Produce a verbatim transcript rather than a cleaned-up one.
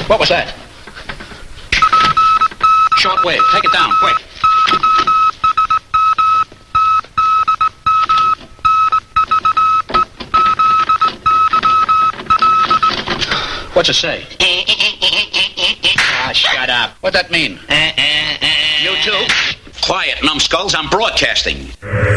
What was that? Short wave. Take it down, quick. What's it say? Ah, shut up. What'd that mean? Uh, uh, uh, You too? Quiet, numbskulls. I'm broadcasting.